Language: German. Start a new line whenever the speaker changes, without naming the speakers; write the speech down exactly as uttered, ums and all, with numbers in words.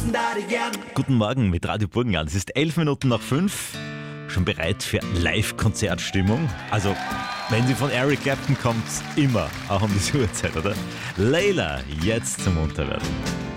Guten Morgen mit Radio Burgenland. Es ist elf Minuten nach fünf. Schon bereit für Live-Konzertstimmung? Also, wenn sie von Eric Clapton kommt, immer, auch um diese Uhrzeit, oder? Layla, jetzt zum Munterwerden.